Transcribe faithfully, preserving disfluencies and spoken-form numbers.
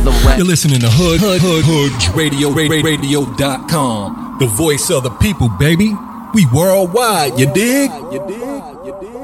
You're listening to Hood Hood Hood Hood Radio Radio dot com. The voice of the people, baby. We worldwide, you dig? You dig? You dig?